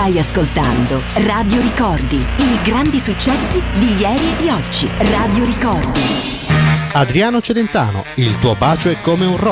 Stai ascoltando Radio Ricordi, i grandi successi di ieri e di oggi. Radio Ricordi. Adriano Celentano, il tuo bacio è come un